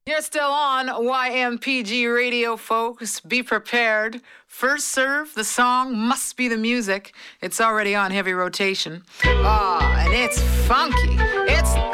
You're still on YMPG Radio, folks. Be prepared. First serve, the song must be the music. It's already on heavy rotation. And it's funky. It's